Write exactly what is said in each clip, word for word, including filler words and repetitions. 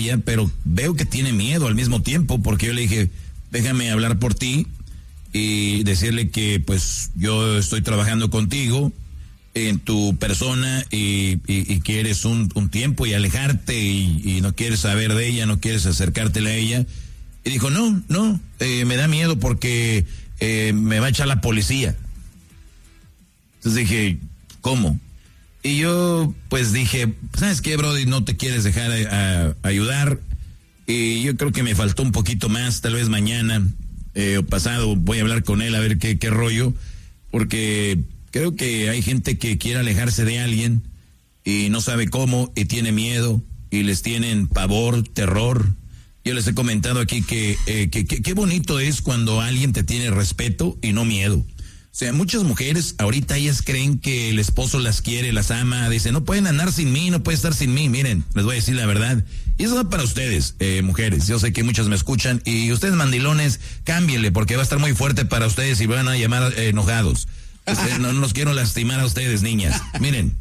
ella, pero veo que tiene miedo al mismo tiempo, porque yo le dije, déjame hablar por ti y decirle que pues yo estoy trabajando contigo en tu persona y, y, y quieres un, un tiempo y alejarte y, y no quieres saber de ella, no quieres acercártela a ella. Y dijo, no, no, eh, me da miedo porque eh, me va a echar la policía. Entonces dije, ¿cómo? Y yo pues dije, ¿sabes qué, Brody? No te quieres dejar a, a ayudar. Y yo creo que me faltó un poquito más, tal vez mañana eh, o pasado voy a hablar con él a ver qué, qué rollo, porque creo que hay gente que quiere alejarse de alguien y no sabe cómo y tiene miedo y les tienen pavor, terror. Yo les he comentado aquí que eh, que qué bonito es cuando alguien te tiene respeto y no miedo. O sea, muchas mujeres ahorita ellas creen que el esposo las quiere, las ama, dicen, no pueden andar sin mí, no puede estar sin mí. Miren, les voy a decir la verdad. Y eso va para ustedes, eh, mujeres. Yo sé que muchas me escuchan y ustedes mandilones, cámbienle porque va a estar muy fuerte para ustedes y van a llamar eh, enojados. Ustedes, no, no los quiero lastimar a ustedes, niñas. Miren,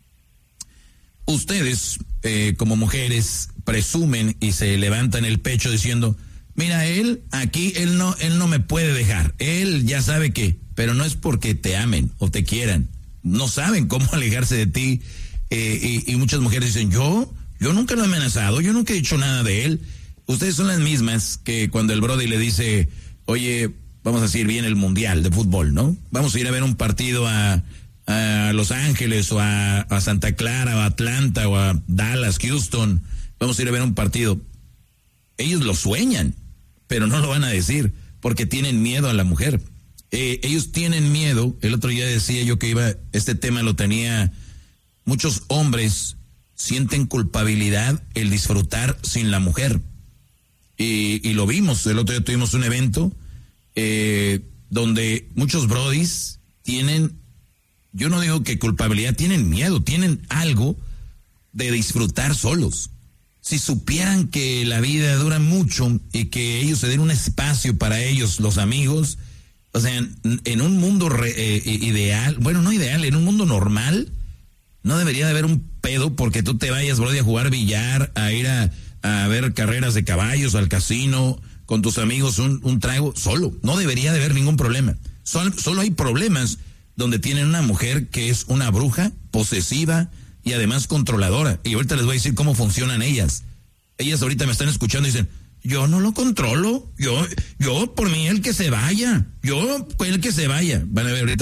ustedes eh, como mujeres presumen y se levantan el pecho diciendo, mira, él aquí, él no, él no me puede dejar. Él ya sabe que, pero no es porque te amen o te quieran. No saben cómo alejarse de ti. Eh, y, y muchas mujeres dicen, yo, yo nunca lo he amenazado, yo nunca he dicho nada de él. Ustedes son las mismas que cuando el Brody le dice, oye, vamos a decir bien el mundial de fútbol, ¿no? Vamos a ir a ver un partido a, a Los Ángeles o a, a Santa Clara o a Atlanta o a Dallas, Houston. Vamos a ir a ver un partido. Ellos lo sueñan, pero no lo van a decir porque tienen miedo a la mujer. Eh, ellos tienen miedo. El otro día decía yo que iba, este tema lo tenía, muchos hombres sienten culpabilidad el disfrutar sin la mujer. Y, y lo vimos, el otro día tuvimos un evento eh, donde muchos brodis tienen, yo no digo que culpabilidad, tienen miedo, tienen algo de disfrutar solos. Si supieran que la vida dura mucho y que ellos se den un espacio para ellos, los amigos, o sea, en, en un mundo re, eh, ideal, bueno, no ideal, en un mundo normal, no debería de haber un pedo porque tú te vayas, brody, a jugar billar, a ir a, a ver carreras de caballos, al casino, con tus amigos, un, un trago, solo. No debería de haber ningún problema. Solo, solo hay problemas donde tienen una mujer que es una bruja, posesiva y además controladora. Y ahorita les voy a decir cómo funcionan ellas. Ellas ahorita me están escuchando y dicen, yo no lo controlo, yo, yo por mí el que se vaya, yo el que se vaya. Van a ver ahorita